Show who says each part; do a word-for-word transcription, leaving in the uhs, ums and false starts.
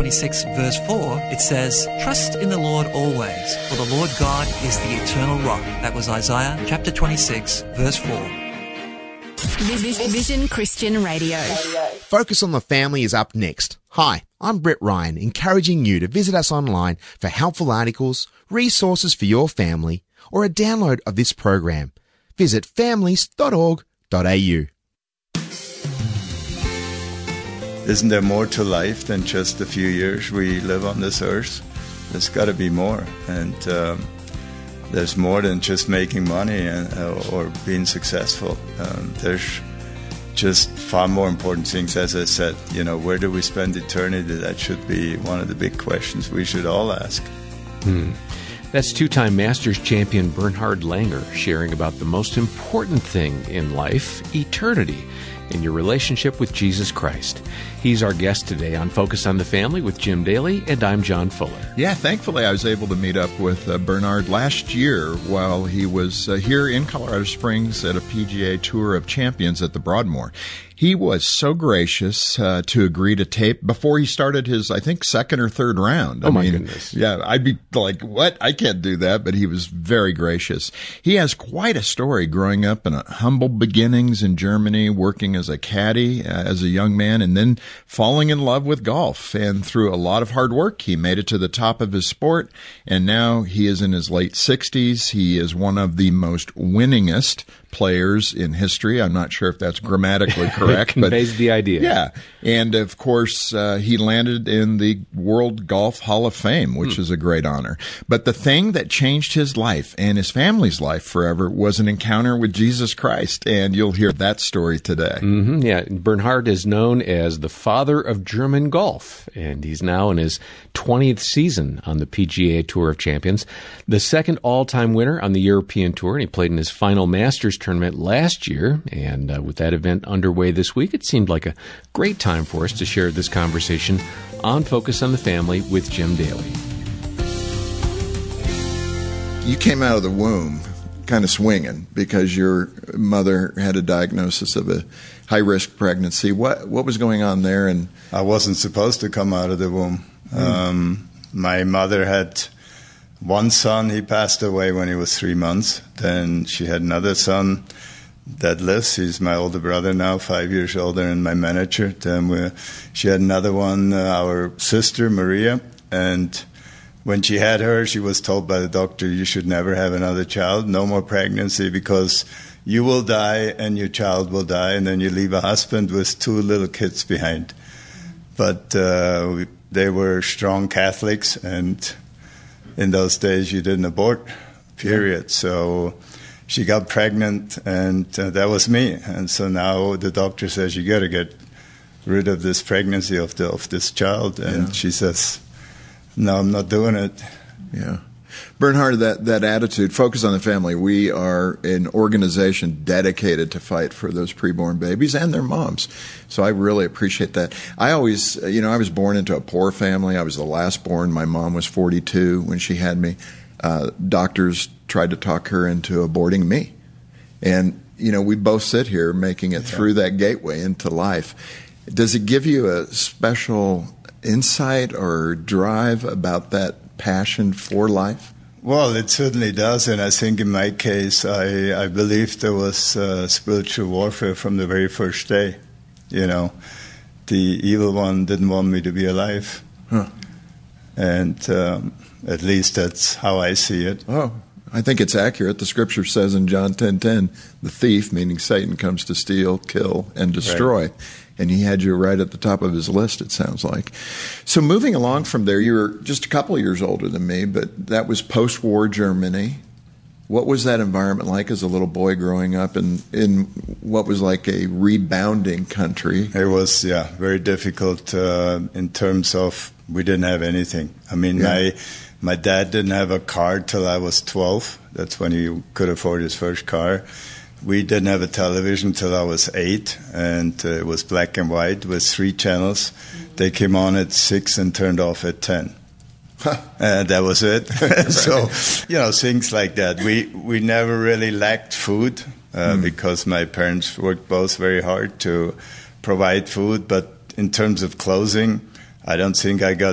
Speaker 1: twenty-six, verse four, it says, "Trust in the Lord always, for the Lord God is the eternal rock." That was Isaiah chapter twenty-six, verse four.
Speaker 2: Vision Christian Radio.
Speaker 3: Focus on the Family is up next. Hi, I'm Brett Ryan, encouraging you to visit us online for helpful articles, resources for your family, or a download of this program. Visit families dot org dot a u.
Speaker 4: Isn't there more to life than just the few years we live on this earth? There's got to be more. And um, there's more than just making money and, uh, or being successful. Um, there's just far more important things. As I said, you know, where do we spend eternity? That should be one of the big questions we should all ask.
Speaker 5: Hmm. That's two-time Masters champion Bernhard Langer sharing about the most important thing in life, eternity, in your relationship with Jesus Christ. He's our guest today on Focus on the Family with Jim Daly, and I'm John Fuller.
Speaker 6: Yeah, thankfully I was able to meet up with uh, Bernhard last year while he was uh, here in Colorado Springs at a P G A Tour of Champions at the Broadmoor. He was so gracious uh, to agree to tape before he started his, I think, second or third round.
Speaker 5: Oh,
Speaker 6: I
Speaker 5: my
Speaker 6: mean,
Speaker 5: goodness.
Speaker 6: Yeah, I'd be like, what? I can't do that. But he was very gracious. He has quite a story growing up in a humble beginnings in Germany, working as a caddy uh, as a young man, and then falling in love with golf. And through a lot of hard work, he made it to the top of his sport. And now he is in his late sixties. He is one of the most winningest players in history. I'm not sure if that's grammatically correct.
Speaker 5: It conveys
Speaker 6: but,
Speaker 5: the idea.
Speaker 6: Yeah. And, of course, uh, he landed in the World Golf Hall of Fame, which hmm. is a great honor. But the thing that changed his life and his family's life forever was an encounter with Jesus Christ. And you'll hear that story today.
Speaker 5: Mm-hmm. Yeah. Bernhard is known as the father of German golf, and he's now in his twentieth season on the P G A Tour of Champions, the second all-time winner on the European Tour, and he played in his final Masters tournament last year. And uh, with that event underway this week, it seemed like a great time for us to share this conversation on Focus on the Family with Jim Daly.
Speaker 6: You came out of the womb kind of swinging because your mother had a diagnosis of a high-risk pregnancy. What what was going on there? And
Speaker 4: I wasn't supposed to come out of the womb. Mm. Um, my mother had one son. He passed away when he was three months. Then she had another son that lives. He's my older brother now, five years older, and my manager. Then we, she had another one, uh, our sister, Maria. And when she had her, she was told by the doctor, you should never have another child, no more pregnancy, because you will die and your child will die, and then you leave a husband with two little kids behind. But uh, we, they were strong Catholics, and in those days you didn't abort, period. So she got pregnant, and uh, that was me. And so now the doctor says, you got to get rid of this pregnancy of the of this child. And yeah. she says, no, I'm not doing it.
Speaker 6: Yeah. Bernhard, that, that attitude, Focus on the Family, we are an organization dedicated to fight for those preborn babies and their moms. So I really appreciate that. I always, you know, I was born into a poor family. I was the last born. My mom was forty-two when she had me. Uh, doctors tried to talk her into aborting me. And, you know, we both sit here making it yeah. through that gateway into life. Does it give you a special insight or drive about that passion for life?
Speaker 4: Well, it certainly does, and I think in my case, I, I believe there was uh, spiritual warfare from the very first day. You know, the evil one didn't want me to be alive. Huh. And um, at least that's how I see it.
Speaker 6: Oh, I think it's accurate. The scripture says in John ten ten, the thief, meaning Satan, comes to steal, kill, and destroy. Right. And he had you right at the top of his list, it sounds like. So moving along from there, you were just a couple of years older than me, but that was post-war Germany. What was that environment like as a little boy growing up in, in what was like a rebounding country?
Speaker 4: It was, yeah, very difficult uh, in terms of we didn't have anything. I mean, yeah. my my dad didn't have a car till I was twelve. That's when he could afford his first car. We didn't have a television till I was eight, and uh, it was black and white with three channels. They came on at six and turned off at ten. And that was it. So, you know, things like that. We we never really lacked food uh, mm. because my parents worked both very hard to provide food. But in terms of clothing, I don't think I got